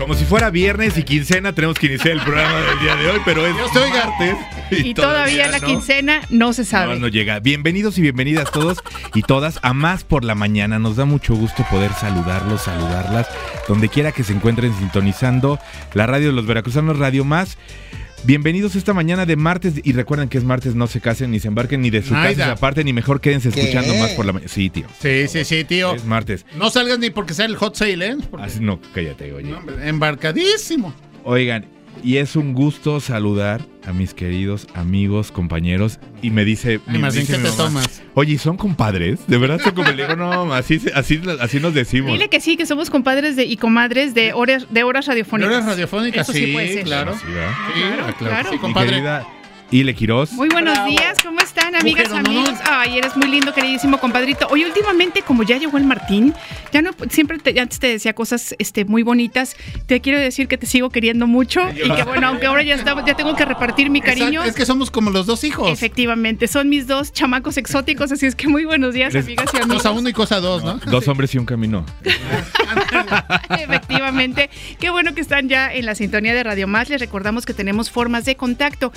Como si fuera viernes y quincena, tenemos que iniciar el programa del día de hoy, pero es martes. Y todavía la quincena no se sabe. No llega. Bienvenidos y bienvenidas todos y todas a Más por la Mañana. Nos da mucho gusto poder saludarlos, saludarlas, donde quiera que se encuentren sintonizando la radio de los veracruzanos, Radio Más. Bienvenidos esta mañana de martes, y recuerden que es martes, no se casen ni se embarquen ni de su casa aparte, ni mejor quédense escuchando Más por la Mañana. Sí, tío. Sí, tío. Es martes. No salgas ni porque sea el hot sale, ¿eh? Así, no, cállate, oye. No, embarcadísimo. Oigan, y es un gusto saludar a mis queridos amigos, compañeros, y me dice... Más bien que te tomas. Oye, ¿son compadres? ¿De verdad son como? Le digo, no, así nos decimos. Dile que sí, que somos compadres y comadres de horas radiofónicas. ¿De horas radiofónicas? Eso sí puede ser. Claro. Sí, ¿verdad? Claro. Sí, Mi compadre. querida Ile Quiroz. Muy buenos días, ¿cómo están, amigas, amigos? Ay, eres muy lindo, queridísimo compadrito. Oye, últimamente, como ya llegó el Martín, ya no, antes te decía cosas muy bonitas. Te quiero decir que te sigo queriendo mucho y que bueno, aunque ahora ya tengo que repartir mi cariño. Exacto, es que somos como los dos hijos. Efectivamente, son mis dos chamacos exóticos, así es que muy buenos días, amigas y amigos. Cosa uno y cosa dos, ¿no? Dos hombres y un camino. Efectivamente, qué bueno que están ya en la sintonía de Radio Más. Les recordamos que tenemos formas de contacto: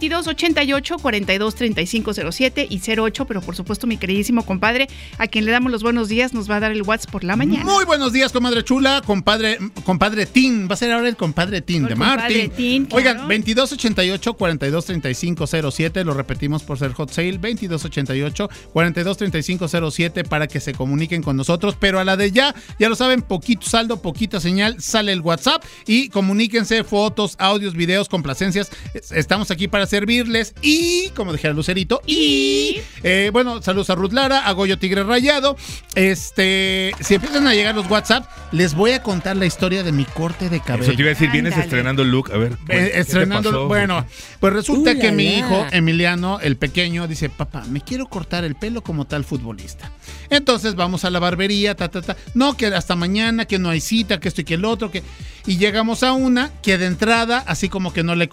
2288-423507 y 08, pero por supuesto mi queridísimo compadre, a quien le damos los buenos días, nos va a dar el WhatsApp por la mañana. Muy buenos días, comadre chula, compadre Tin, va a ser ahora el compadre Tin de Martín. Claro. Oigan, 2288-423507, lo repetimos por ser hot sale, 2288-423507 para que se comuniquen con nosotros, pero a la de ya lo saben, poquito saldo, poquita señal, sale el WhatsApp y comuníquense, fotos, audios, videos, complacencias, estamos aquí para servirles y, como dijera Lucerito, bueno, saludos a Ruth Lara, a Goyo Tigre Rayado. Si empiezan a llegar los WhatsApp, les voy a contar la historia de mi corte de cabello. Eso te iba a decir, vienes estrenando el look, a ver. Estrenando, bueno, pues resulta que mi hijo, Emiliano, el pequeño, dice, papá, me quiero cortar el pelo como tal futbolista. Entonces vamos a la barbería, no, que hasta mañana, que no hay cita, que esto y que el otro, y llegamos a una que de entrada, así como que no le